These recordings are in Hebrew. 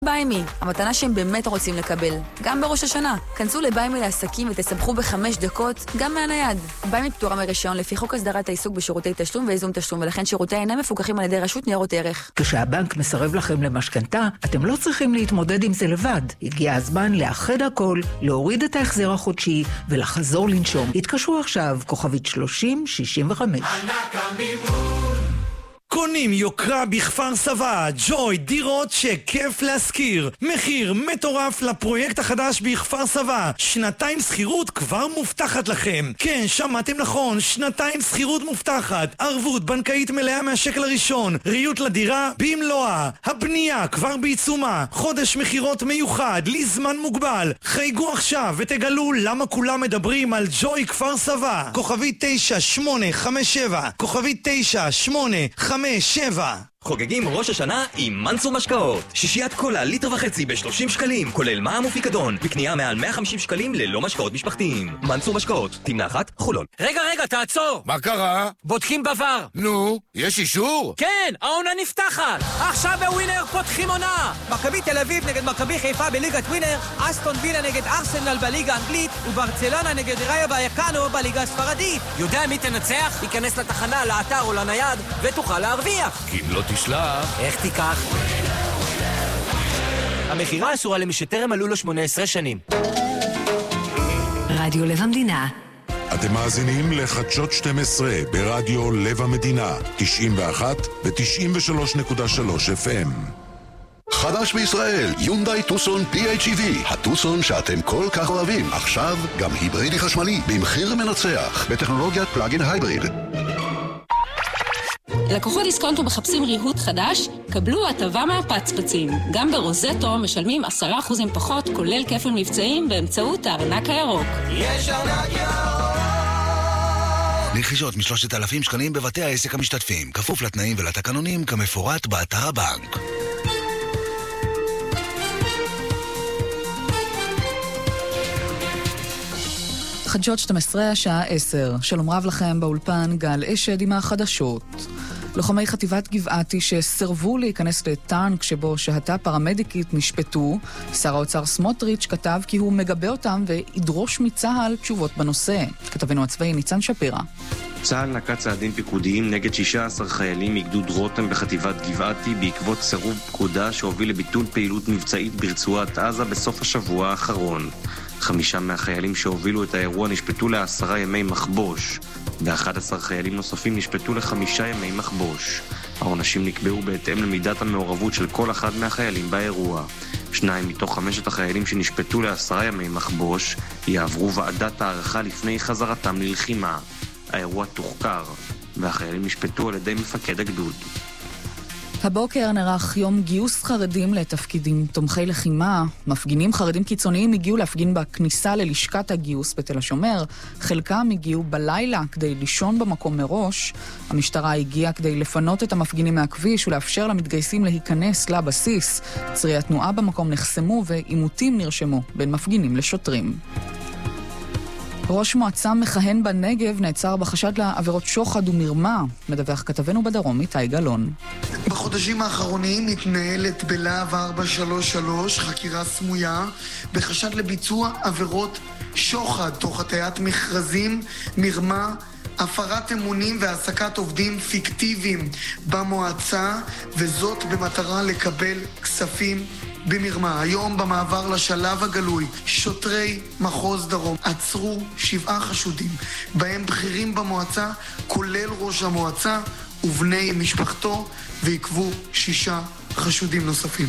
ביימי, המתנה שהם באמת רוצים לקבל, גם בראש השנה. כנסו לביימי לעסקים ותסמכו ב5 דקות, גם מהנייד. ביימי פטורה מרישיון לפי חוק הסדרת העיסוק בשירותי תשלום ואיזון תשלום, ולכן שירותי אינם מפוקחים על ידי רשות ניירות ערך. כשהבנק מסרב לכם למשכנתה, אתם לא צריכים להתמודד עם זה לבד. הגיע הזמן לאחד הכל, להוריד את ההחזר החודשי ולחזור לנשום. התקשרו עכשיו, כוכבית 3065. קונים יוקרה בכפר סבא, ג'וי, דירות שכיף להשכיר. מחיר מטורף לפרויקט החדש בכפר סבא. 2 שכירות כבר מובטחת לכם. כן, שמעתם נכון, 2 שכירות מובטחת. ערבות בנקאית מלאה מהשקל הראשון. ריהוט לדירה במלואה. הבנייה כבר בעיצומה. חודש מחירות מיוחד, לזמן מוגבל. חייגו עכשיו ותגלו למה כולם מדברים על ג'וי כפר סבא. כוכבית 9857, כוכבית 9857. חוגגים ראש השנה עם מנסור משקאות. שישיית קולה ליטר וחצי ב30 שקלים, כולל מע"מ ופיקדון. בקנייה מעל 150 שקלים ללא משקאות משפחתיים. מנסור משקאות, תמנה 1, חולון. רגע, תעצור. מה קרה? בודקים בבר. נו, יש אישור? כן, העונה נפתחת. עכשיו בווינר פותחים עונה. מכבי תל אביב נגד מכבי חיפה בליגת ווינר, אסטון וילה נגד ארסנל בליגה האנגלית, וברצלונה נגד ראיה ויאקנו בליגה הספרדית. יודע מי תנצח? ייכנס לתחנה, לאתר או לנייד, ותוכל להרוויח. כי אם לא תשלח... איך תיקח? המחירה אסורה למי שטרם מלאו לו 18 שנים. רדיו לב המדינה. אתם מאזינים לחדשות 12 ברדיו לב המדינה, 91 ו-93.3 FM. חדש בישראל, יונדאי טוסון PHEV, הטוסון שאתם כל כך אוהבים. עכשיו גם היברידי חשמלי במחיר מנצח, בטכנולוגיית פלאגין הייבריד. לקוחות דיסקונטו מחפשים ריהוט חדש? קבלו הטבה מהפצפצים. גם ברוזטו משלמים 10% פחות, כולל כפל מבצעים באמצעות הארנק הירוק. יש ארנק ירוק! לרכישות מ3,000 שקלים בבתי העסק המשתתפים, כפוף לתנאים ולתקנונים כמפורט באתר הבנק. חדשות 12 השעה 10. שלום רב לכם באולפן, גל אשד עם החדשות. לוחמי חטיבת גבעתי שסרבו להיכנס לטנק שבו שהתה פרמדיקית נשפטו. שר האוצר סמוטריץ' כתב כי הוא מגבה אותם וידרוש מצה"ל תשובות בנושא. כתבנו הצבאי ניצן שפירא. צה"ל נקט צעדים פיקודיים נגד 16 חיילים מגדוד רותם בחטיבת גבעתי בעקבות סירוב פקודה שהוביל לביטול פעילות מבצעית ברצועת עזה בסוף השבוע האחרון. 5 מהחיילים שהובילו את האירוע נשפטו ל10 ימי מחבוש, ו11 חיילים נוספים נשפטו ל5 ימי מחבוש. העונשים נקבעו בהתאם למידת המעורבות של כל אחד מהחיילים באירוע. 2 מתוך 5 החיילים שנשפטו ל10 ימי מחבוש יעברו ועדת הערכה לפני חזרתם ללחימה. האירוע תוחקר, והחיילים נשפטו על ידי מפקד הגדוד. הבוקר נערך יום גיוס חרדים לתפקידים תומכי לחימה. מפגינים חרדים קיצוניים הגיעו להפגין בכניסה ללשכת הגיוס בתל השומר. חלקם הגיעו בלילה כדי לישון במקום מראש. המשטרה הגיעה כדי לפנות את המפגינים מהכביש ולאפשר למתגייסים להיכנס לבסיס. צירי התנועה במקום נחסמו ועימותים נרשמו בין מפגינים לשוטרים. ראש מועצה מכהן בנגב נעצר בחשד לעבירות שוחד ומרמה. מדווח כתבנו בדרום איתי גלון. בחודשים האחרונים מתנהלת בלהב 433 חקירה סמויה בחשד לביצוע עבירות שוחד תוך הטיית מכרזים, מרמה, הפרת אמונים והעסקת עובדים פיקטיביים במועצה, וזאת במטרה לקבל כספים במרמה. היום במעבר לשלב הגלוי שוטרי מחוז דרום עצרו 7 חשודים, בהם בכירים במועצה כולל ראש המועצה ובני משפחתו, ועיכבו 6 חשודים נוספים.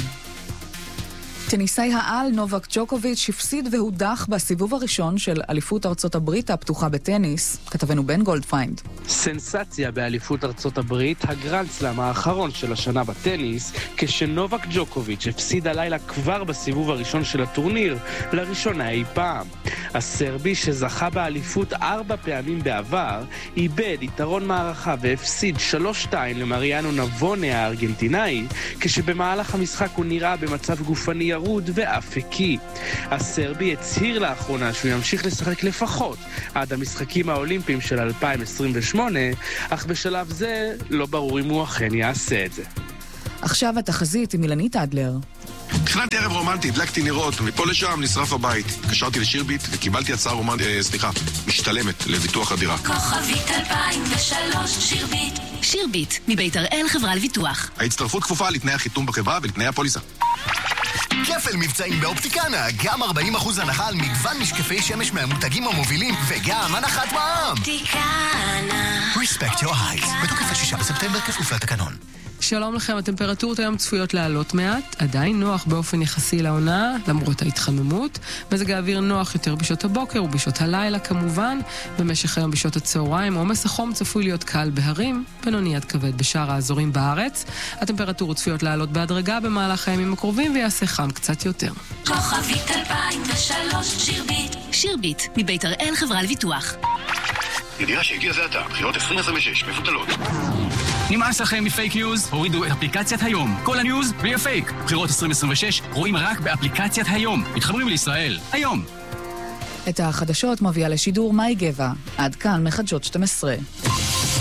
טניסאי העל נובק ג'וקוביץ' הפסיד והודח בסיבוב הראשון של אליפות ארצות הברית הפתוחה בטניס. כתבנו בן גולדפיינד. סנסציה באליפות ארצות הברית, הגרנד סלאם האחרון של השנה בטניס, כשנובק ג'וקוביץ' הפסיד הלילה כבר בסיבוב הראשון של הטורניר, לראשונה אי פעם. הסרבי שזכה באליפות 4 פעמים בעבר, איבד יתרון מערכה והפסיד 3-2 למריאנו נבונה הארגנטינאי, כשבמהלך המשחק הוא נראה במצב גופני ירוד ואף הקיא. הסרבי הצהיר לאחרונה שהוא ימשיך לשחק לפחות עד המשחקים האולימפיים של 2028, אך בשלב זה לא ברור אם הוא אכן יעשה את זה. עכשיו התחזית עם אילנית אדלר. תכננתי ערב רומנטי, הדלקתי נרות, מפה לשם נשרף הבית. התקשרתי לשירביט וקיבלתי הצעה משתלמת לביטוח הדירה. כוכבית 2003 שירביט. שירביט, מבית הראל חברה לביטוח. ההצטרפות כפופה לתנאי החיתום בחברה ולתנאי הפוליסה. כפל מבצעים באופטיקנה, גם 40% הנחה על מגוון משקפי שמש מהמותגים המובילים וגם הנחת מע"מ. אופטיקנה. Respect your eyes. בתוקף עד 6 בספטמבר כפוף לתקנון. שלום לכם, הטמפרטורות היום צפויות לעלות מעט, עדיין נוח באופן יחסי לעונה, למרות ההתחממות. מזג האוויר נוח יותר בשעות הבוקר ובשעות הלילה כמובן. במשך היום בשעות הצהריים, עומס החום צפוי להיות קל בהרים, בינוני עד כבד בשאר האזורים בארץ. הטמפרטורות צפויות לעלות בהדרגה במהלך הימים הקרובים ויעשה חם קצת יותר. כוכבית 2003 שירביט. שירביט, מבית הראל חברה לביטוח. ידיעה שהגיע זה עתה, בחירות 2026 מבוטלות. נמאס לכם מפייק ניוז? הורידו את אפליקציית היום. כל הניוז בלי הפייק. בחירות 2026 רואים רק באפליקציית היום. מתחברים לישראל. היום. את החדשות מביאה לשידור מאי גבע. עד כאן מחדשות 12.